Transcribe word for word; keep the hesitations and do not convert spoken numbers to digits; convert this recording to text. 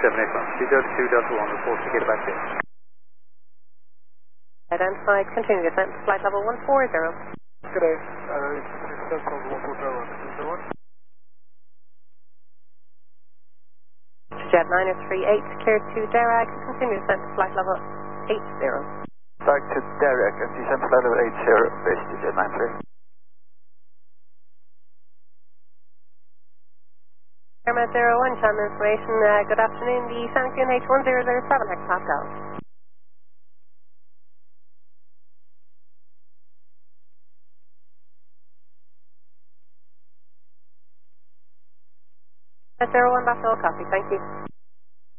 seven eight one, two Delta two Delta one, report to get back there. Identified, continue descent, flight level one four zero. Good day, uh, descent level one four zero, zero one. Jet nine three eight, clear to Derag, continue descent, flight level eight zero. Back to Derek and descent flight level eight zero, base to Jet nine three. Airman zero one, channel information, uh, good afternoon, the Sancun H one zero zero seven hectopascal. zero one, that's all copy, thank you.